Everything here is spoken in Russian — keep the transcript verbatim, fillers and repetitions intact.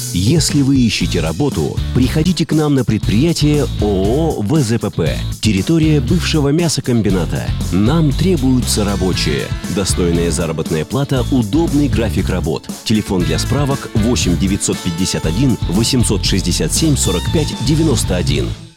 Если вы ищете работу, приходите к нам на предприятие ООО «вэ зэ пэ пэ». Территория бывшего мясокомбината. Нам требуются рабочие. Достойная заработная плата, удобный график работ. Телефон для справок восемь девятьсот пятьдесят один восемьсот шестьдесят семь сорок пять девяносто один.